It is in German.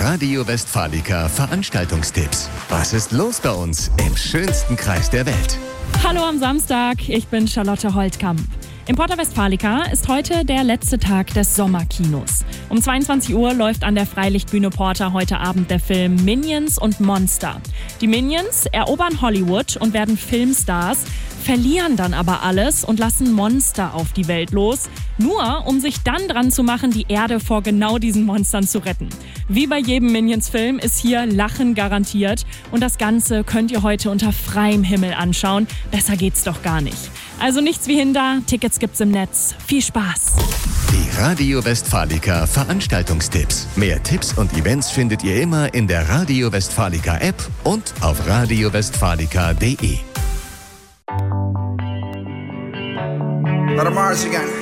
Radio Westfalica Veranstaltungstipps. Was ist los bei uns im schönsten Kreis der Welt? Hallo am Samstag, ich bin Charlotte Holtkamp. Im Porta Westfalica ist heute der letzte Tag des Sommerkinos. Um 22 Uhr läuft an der Freilichtbühne Porta heute Abend der Film Minions und Monster. Die Minions erobern Hollywood und werden Filmstars, verlieren dann aber alles und lassen Monster auf die Welt los, nur um sich dann dran zu machen, die Erde vor genau diesen Monstern zu retten. Wie bei jedem Minions-Film ist hier Lachen garantiert und das Ganze könnt ihr heute unter freiem Himmel anschauen. Besser geht's doch gar nicht. Also nichts wie hinter, Tickets gibt's im Netz. Viel Spaß! Die Radio Westfalica Veranstaltungstipps. Mehr Tipps und Events findet ihr immer in der Radio Westfalica App und auf radiowestfalica.de. Let 'em Mars again.